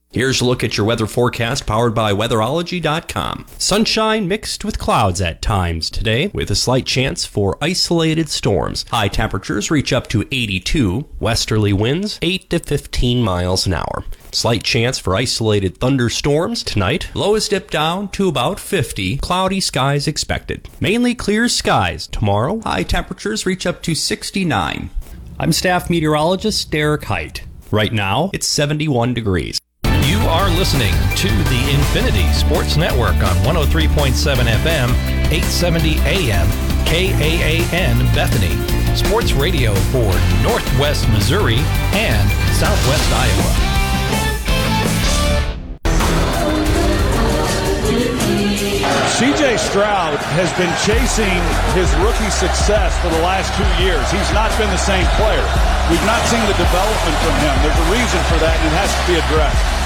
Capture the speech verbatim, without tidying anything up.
Here's a look at your weather forecast powered by weatherology dot com. Sunshine mixed with clouds at times today, with a slight chance for isolated storms. High temperatures reach up to eighty-two, westerly winds eight to fifteen miles an hour. Slight chance for isolated thunderstorms tonight. Lows dip down to about fifty. Cloudy skies expected. Mainly clear skies tomorrow. High temperatures reach up to sixty-nine. I'm staff meteorologist Derek Height. Right now, it's seventy-one degrees. You are listening to the Infinity Sports Network on one oh three point seven F M, eight seventy A M, K A A N Bethany. Sports radio for Northwest Missouri and Southwest Iowa. C J Stroud has been chasing his rookie success for the last two years. He's not been the same player. We've not seen the development from him. There's a reason for that, and it has to be addressed.